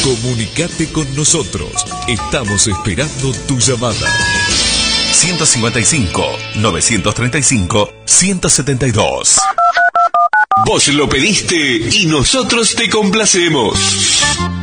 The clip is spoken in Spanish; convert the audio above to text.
Comunicate con nosotros. Estamos esperando tu llamada. 155-935-172. Vos lo pediste y nosotros te complacemos.